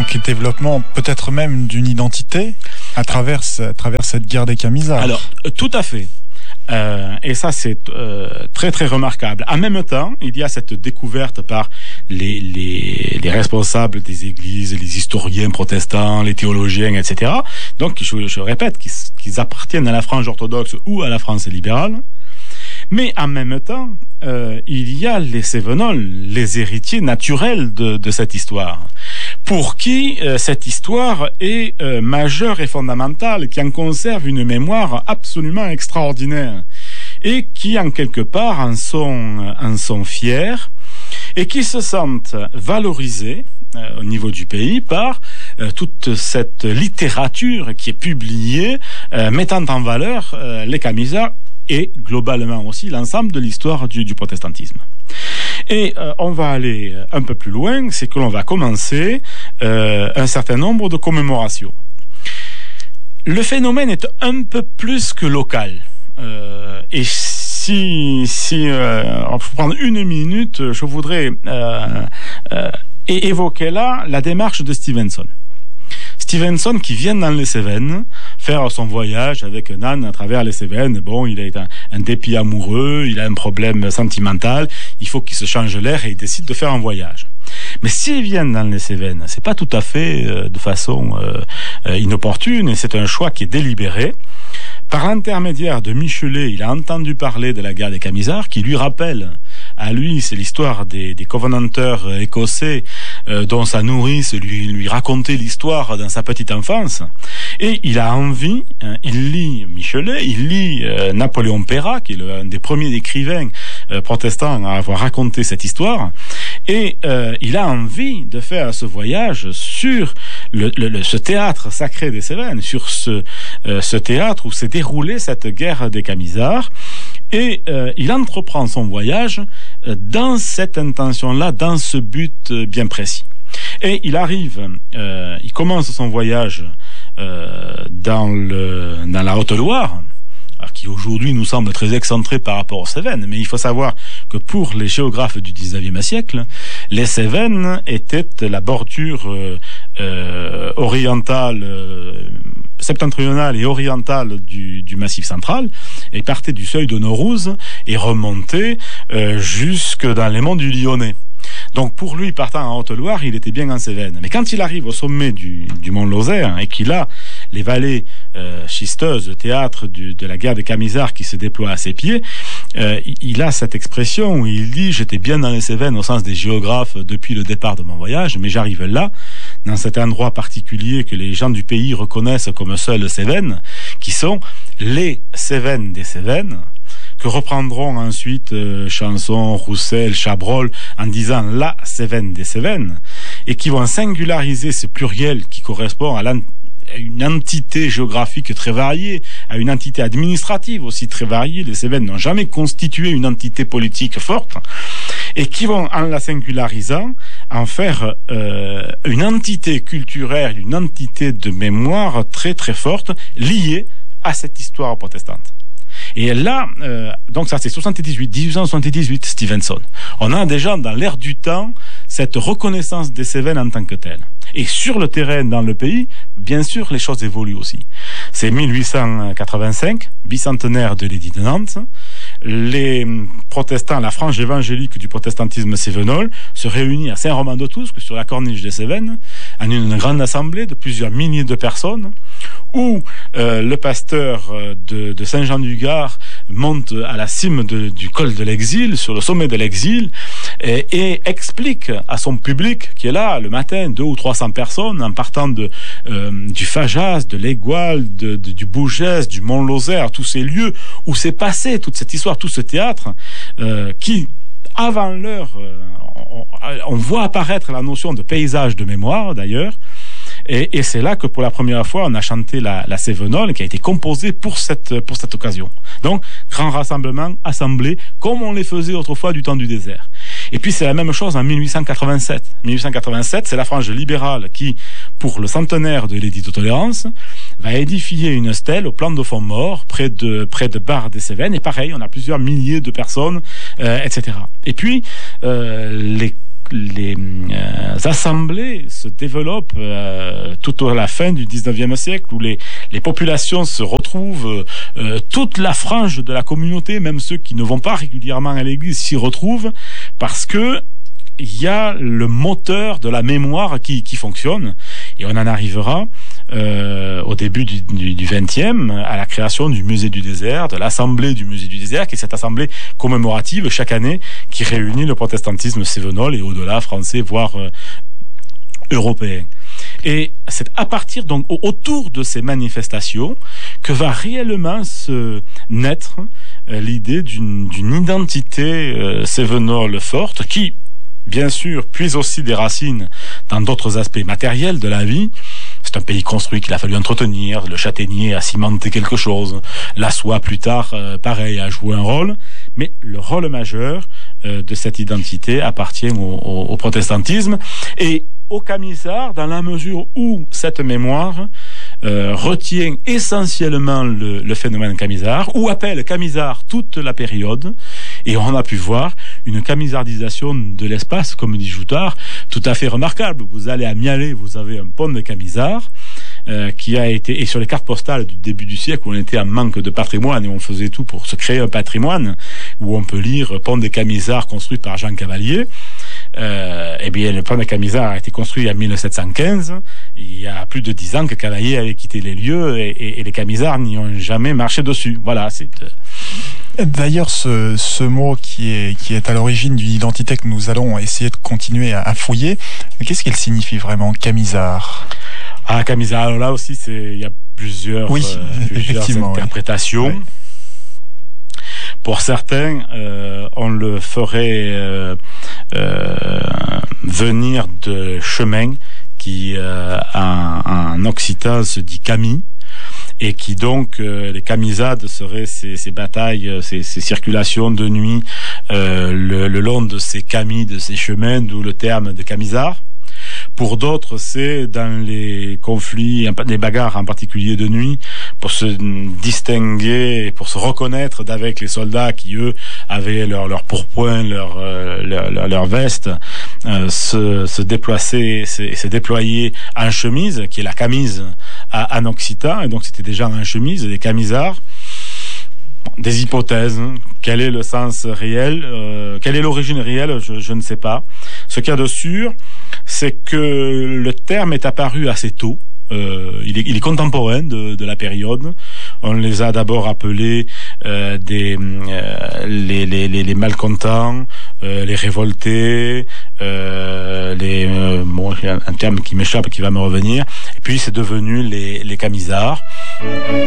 donc développement peut-être même d'une identité à travers cette guerre des Camisards. Alors, tout à fait. Et ça, c'est très très remarquable. En même temps, il y a cette découverte par les responsables des églises, les historiens protestants, les théologiens, etc. Donc, je répète, qu'ils appartiennent à la frange orthodoxe ou à la France libérale. Mais en même temps, il y a les Cévenols, les héritiers naturels de cette histoire, pour qui cette histoire est majeure et fondamentale, qui en conserve une mémoire absolument extraordinaire, et qui en quelque part en sont fiers, et qui se sentent valorisés au niveau du pays par toute cette littérature qui est publiée, mettant en valeur les Camisards, et globalement aussi l'ensemble de l'histoire du protestantisme. Et on va aller un peu plus loin, c'est que l'on va commencer un certain nombre de commémorations. Le phénomène est un peu plus que local. Et si on peut prendre une minute, je voudrais évoquer là la démarche de Stevenson. Stevenson qui vient dans les Cévennes faire son voyage avec un âne à travers les Cévennes. Bon, il a un dépit amoureux, il a un problème sentimental, il faut qu'il se change l'air et il décide de faire un voyage. Mais s'il vient dans les Cévennes, c'est pas tout à fait de façon inopportune, et c'est un choix qui est délibéré. Par l'intermédiaire de Michelet, il a entendu parler de la guerre des Camisards, qui lui rappelle, à lui, c'est l'histoire des Covenanters écossais, dont sa nourrice lui racontait l'histoire dans sa petite enfance. Et il a envie, il lit Michelet, il lit Napoléon Peyrat, qui est un des premiers écrivains protestants à avoir raconté cette histoire, et il a envie de faire ce voyage sur ce théâtre sacré des Cévennes, sur ce théâtre où s'est déroulée cette guerre des Camisards, et il entreprend son voyage dans cette intention-là, dans ce but bien précis. Et il arrive, il commence son voyage dans la Haute-Loire, qui aujourd'hui nous semble très excentré par rapport aux Cévennes, mais il faut savoir que pour les géographes du 19e siècle, les Cévennes étaient la bordure orientale, septentrionale et orientale du Massif central, et partait du seuil de Naurouse et remontait jusque dans les monts du Lyonnais. Donc pour lui, partant en Haute-Loire, il était bien en Cévennes. Mais quand il arrive au sommet du mont Lozère et qu'il a les vallées schisteuses, théâtre de la guerre des Camisards qui se déploie à ses pieds, il a cette expression où il dit « J'étais bien dans les Cévennes au sens des géographes depuis le départ de mon voyage, mais j'arrive là, dans cet endroit particulier que les gens du pays reconnaissent comme seul Cévennes, qui sont les Cévennes des Cévennes, que reprendront ensuite Chanson, Roussel, Chabrol, en disant la Cévenne des Cévennes, et qui vont singulariser ce pluriel qui correspond à une entité géographique très variée, à une entité administrative aussi très variée. Les Cévennes n'ont jamais constitué une entité politique forte, et qui vont, en la singularisant, en faire une entité culturelle, une entité de mémoire très très forte, liée à cette histoire protestante. Et là, donc ça c'est 1878, Stevenson. On a déjà dans l'air du temps cette reconnaissance des Cévennes en tant que telle. Et sur le terrain, dans le pays, bien sûr, les choses évoluent aussi. C'est 1885, bicentenaire de l'édit de Nantes. Les protestants, la frange évangélique du protestantisme cévenol, se réunit à Saint-Romain-de-Tousque, sur la corniche des Cévennes, en une grande assemblée de plusieurs milliers de personnes, où le pasteur de Saint-Jean-du-Gard monte à la cime du col de l'Exil, sur le sommet de l'Exil, et explique à son public qui est là le matin, 200 ou 300 personnes, en partant du Fajas, de l'Égual, du Bougès, du Mont-Lozère, tous ces lieux où s'est passé toute cette histoire, tout ce théâtre, qui, avant l'heure, on voit apparaître la notion de paysage de mémoire, d'ailleurs. Et c'est là que pour la première fois on a chanté la Cévenole, qui a été composée pour cette occasion. Donc grand rassemblement, assemblée, comme on les faisait autrefois du temps du désert. Et puis c'est la même chose en 1887. 1887, c'est la frange libérale qui, pour le centenaire de l'édit de tolérance, va édifier une stèle au plan de Font-Mort, près de Bar des Cévennes. Et pareil, on a plusieurs milliers de personnes, etc. Et puis les assemblées se développent tout à la fin du 19e siècle, où les populations se retrouvent, toute la frange de la communauté, même ceux qui ne vont pas régulièrement à l'église, s'y retrouvent, parce que il y a le moteur de la mémoire qui fonctionne, et on en arrivera au début du 20e à la création du musée du désert, de l'assemblée du musée du désert, qui est cette assemblée commémorative chaque année qui réunit le protestantisme cévenol et au-delà français, voire européen. Et c'est à partir donc autour de ces manifestations que va réellement se naître l'idée d'une identité cévenole forte qui, bien sûr, puise aussi des racines dans d'autres aspects matériels de la vie. C'est un pays construit qu'il a fallu entretenir. Le châtaignier a cimenté quelque chose. La soie, plus tard, pareil, a joué un rôle. Mais le rôle majeur de cette identité appartient au protestantisme et au Camisard, dans la mesure où cette mémoire retient essentiellement le phénomène Camisard, ou appelle Camisard toute la période, et on a pu voir une camisardisation de l'espace, comme dit Joutard, tout à fait remarquable. Vous allez à Mialet, vous avez un pont de Camisard, qui a été, et sur les cartes postales du début du siècle, où on était en manque de patrimoine, et on faisait tout pour se créer un patrimoine, où on peut lire pont de Camisard construit par Jean Cavalier. Eh bien, le pont de Camisard a été construit en 1715. Il y a plus de 10 ans que Cavalier avait quitté les lieux et les Camisards n'y ont jamais marché dessus. Voilà, c'est... D'ailleurs, ce mot qui est à l'origine d'une identité que nous allons essayer de continuer à fouiller, qu'est-ce qu'il signifie vraiment, Camisard ? Ah, Camisard, alors là aussi, il y a plusieurs interprétations. Oui. Pour certains, on le ferait venir de chemin qui, en occitan, se dit Camille, et qui donc, les camisades seraient ces batailles, ces circulations de nuit le long de ces camis, de ces chemins, d'où le terme de camisard. Pour d'autres, c'est dans les conflits, les bagarres en particulier de nuit, pour se distinguer et pour se reconnaître d'avec les soldats qui, eux, avaient leur pourpoint, leur veste, se déployer en chemise, qui est la camise en occitan, et donc c'était déjà en chemise, des camisards. Des hypothèses. Quel est le sens réel, quelle est l'origine réelle, je ne sais pas. Ce qu'il y a de sûr, c'est que le terme est apparu assez tôt. Il est contemporain de la période. On les a d'abord appelés les malcontents, les révoltés, un terme qui m'échappe, qui va me revenir. Et puis c'est devenu les camisards.